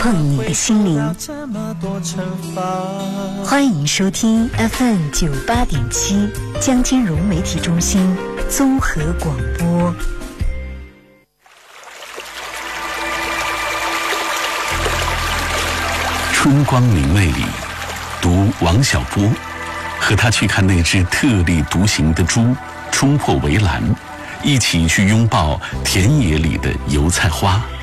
碰你的心灵。欢迎收听 FM98.7 江金融媒体中心综合广播。 春光明媚里，读王小波，和他去看那只特立独行的猪冲破围栏，一起去拥抱田野里的油菜花。